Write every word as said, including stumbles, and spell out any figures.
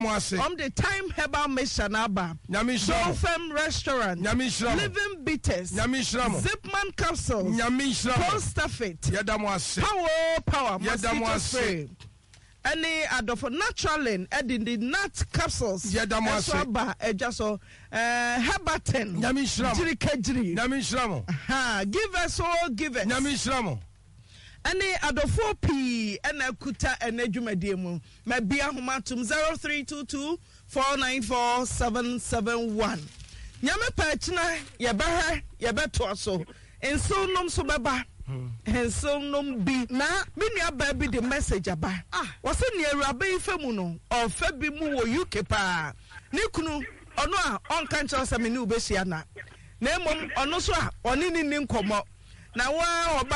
On the time herbal meshanaba. Dolphin restaurant. Living bitters. Zipman capsules. Postafit. Power power. Mosquito spray. Any adofo naturalin adding the nut capsules. Yadamwase. Ejaso Herbaten. Jiri kejiri. Ha. Give us all. Give us. Any adofo P and akuta and edumadiemu. Mabia humatum zero three two two four nine four seven seven one. Nyame pachina yebaha yebeto so. Enso nom so beba. Enso nom bi na me nua ba bi the message aba. Ah, wose ne awurabe ife mu no o fa bi mu wo U K pa. Ne kunu ono a on kan cho se me ni ubehia na. Na emom ono so a oni ni nkomo. Na wa